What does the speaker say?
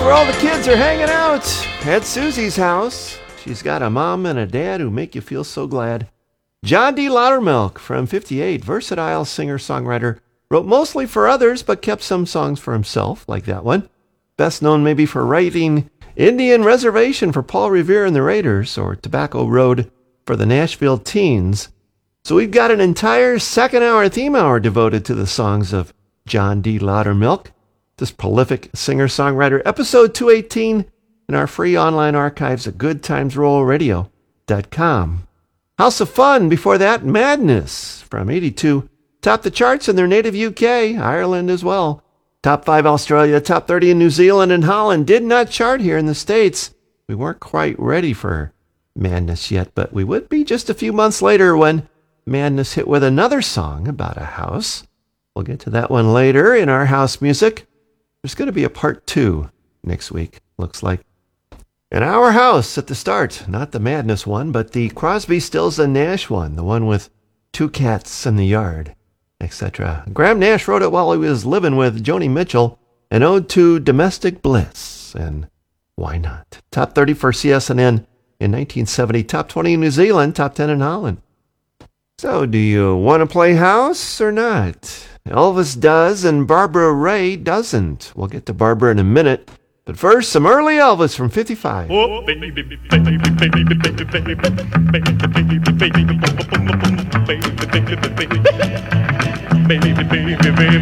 where all the kids are hanging out. At Susie's house. She's got a mom and a dad who make you feel so glad. John D. Loudermilk from 58, versatile singer-songwriter. Wrote mostly for others, but kept some songs for himself, like that one. Best known maybe for writing Indian Reservation for Paul Revere and the Raiders, or Tobacco Road for the Nashville Teens. So we've got an entire second-hour theme hour devoted to the songs of John D. Loudermilk, this prolific singer-songwriter. Episode 218 in our free online archives at goodtimesrollradio.com. House of Fun, before that, Madness from 82. Topped the charts in their native UK, Ireland as well. Top 5 Australia, top 30 in New Zealand and Holland. Did not chart here in the States. We weren't quite ready for Madness yet, but we would be just a few months later when Madness hit with another song about a house. We'll get to that one later in our house music. There's going to be a part 2 next week, looks like. In our house at the start, not the Madness one, but the Crosby, Stills and Nash one, the one with 2 cats in the yard, etc. Graham Nash wrote it while he was living with Joni Mitchell, an ode to domestic bliss, and why not? Top 30 for CSNN in 1970, top 20 in New Zealand, top 10 in Holland. So, do you want to play house or not? Elvis does, and Barbara Ray doesn't. We'll get to Barbara in a minute. But first, some early Elvis from 55. Oh, baby, baby, baby, baby, baby, baby, baby, baby, baby, baby, baby, baby,